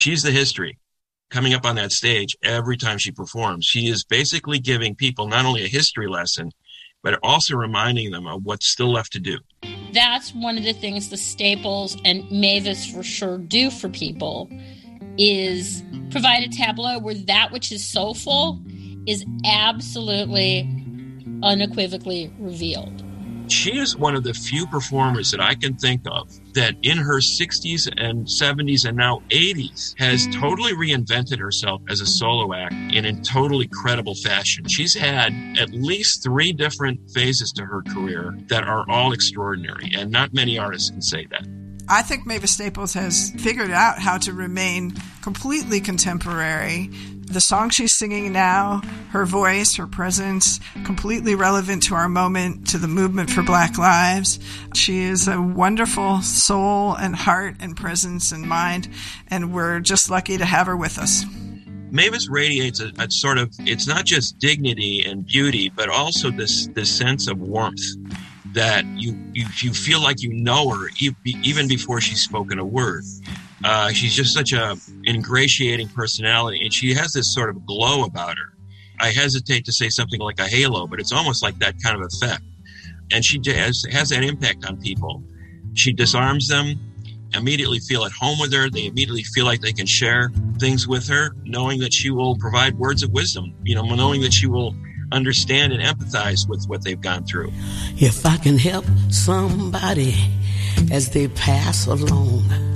She's the history coming up on that stage every time she performs. She is basically giving people not only a history lesson, but also reminding them of what's still left to do. That's one of the things the Staples and Mavis for sure do for people, is provide a tableau where that which is soulful is absolutely unequivocally revealed. She is one of the few performers that I can think of that in her 60s and 70s and now 80s has totally reinvented herself as a solo act in a totally credible fashion. She's had at least 3 different phases to her career that are all extraordinary, and not many artists can say that. I think Mavis Staples has figured out how to remain completely contemporary. The song she's singing now, her voice, her presence, completely relevant to our moment, to the movement for Black Lives. She is a wonderful soul and heart and presence and mind, and we're just lucky to have her with us. Mavis radiates a sort of, it's not just dignity and beauty, but also this sense of warmth that you feel like you know her even before she's spoken a word. She's just such an ingratiating personality, and she has this sort of glow about her. I hesitate to say something like a halo, but it's almost like that kind of effect. And she has that impact on people. She disarms them, immediately feel at home with her. They immediately feel like they can share things with her, knowing that she will provide words of wisdom, knowing that she will understand and empathize with what they've gone through. If I can help somebody as they pass along,